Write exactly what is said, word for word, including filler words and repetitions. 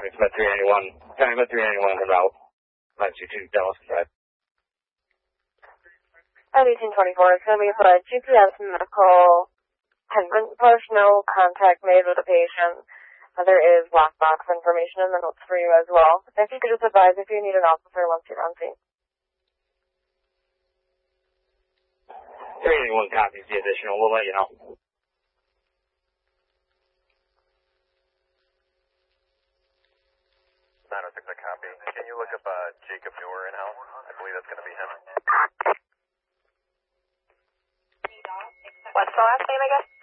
County Smith three ninety-one, County Smith three ninety-one en route, nine two two Dallas Drive. At eighteen twenty-four, it's going to be for a G P S medical pendant push, no contact made with the patient. Uh, there is black box information in the notes for you as well. If you could just advise if you need an officer once you're on scene. three eighty-one copies the additional. We'll let you know. nine oh six, a copy. Can you look up uh, Jacob Newer in-house? I believe that's going to be him. What's the last name, I guess?